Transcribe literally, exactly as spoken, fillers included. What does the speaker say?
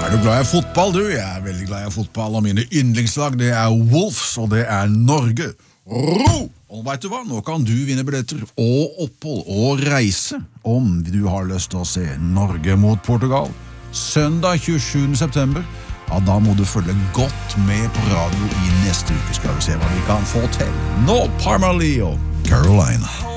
Er du glad i fotball, du? Jeg er veldig glad i fotball, og mine yndlingslag, det er Wolves, og det er Norge. Ro! Og vet du hva? Nå kan du vinne billetter og opphold og reise om du har lyst til å se Norge mot Portugal. Søndag tjuesjuende september. Ja, da må du følge godt med på radio i neste uke, skal vi se hva vi kan få til. Nå, Parma Leo, Carolina.